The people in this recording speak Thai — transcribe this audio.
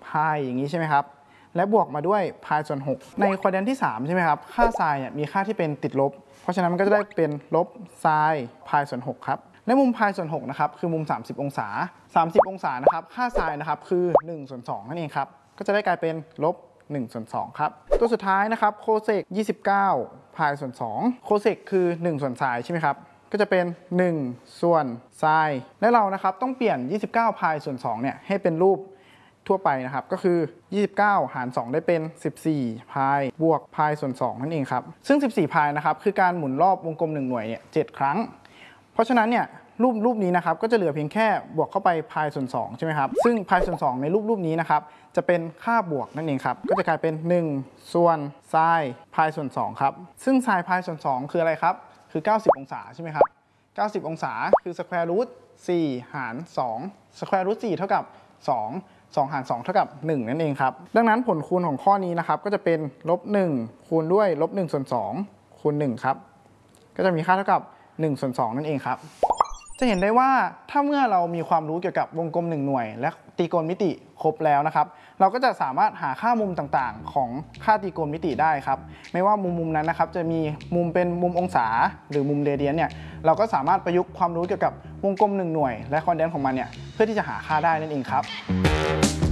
พายอย่างนี้ใช่ไหมครับและบวกมาด้วยพายส่วน6ในควอดแรนต์ที่3ใช่ไหมครับค่าไซน์มีค่าที่เป็นติดลบเพราะฉะนั้นมันก็จะได้เป็นลบไซน์พายส่วน6ครับและมุมพายส่วน6นะครับคือมุม30องศา30องศานะครับค่าไซน์นะครับคือ1/2นั่นเองครับก็จะได้กลายเป็นลบ1/2ครับตัวสุดท้ายนะครับโคเซก29พายส่วน2โคเซกคือ1/ไซน์ใช่ไหมครับก็จะเป็น1/ไซน์และเรานะครับต้องเปลี่ยน29พายส่วน2เนี่ยให้เป็นรูปทั่วไปนะครับก็คือ29หาร2ได้เป็น14พายบวกพายส่วน2นั่นเองครับซึ่ง14พายนะครับคือการหมุนรอบวงกลม1หน่วยเนี่ย7ครั้งเพราะฉะนั้นเนี่ยรูปนี้นะครับก็จะเหลือเพียงแค่บวกเข้าไปพายส่วน2ใช่ไหมครับซึ่งพายส่วน2ในรูปนี้นะครับจะเป็นค่าบวกนั่นเองครับก็จะกลายเป็น1ส่วนไซน์พายส่วน2ครับซึ่งไซน์พายส่วน2คืออะไรครับคือ90องศาใช่ไหมครับ90องศาคือสแควร์รูท4หาร2สแควร์รูท4เท่ากับ2หาร2เท่ากับ1นั่นเองครับดังนั้นผลคูณของข้อนี้นะครับก็จะเป็นลบ1คูณด้วยลบ1ส่วน2คูณ1ครับก็จะมีค่าเท่ากับ1ส่วน2นั่นเองครับจะเห็นได้ว่าถ้าเมื่อเรามีความรู้เกี่ยวกับวงกลม1หน่วยและตรีโกณมิติครบแล้วนะครับเราก็จะสามารถหาค่ามุมต่างๆของค่าตรีโกณมิติได้ครับไม่ว่ามุมนั้นนะครับจะมีมุมเป็นมุมองศาหรือมุมเรเดียนเนี่ยเราก็สามารถประยุกต์ความรู้เกี่ยวกับวงกลม1หน่วยและควอดแรนต์ของมันเนี่ยเพื่อที่จะหาค่าได้นั่นเองครับ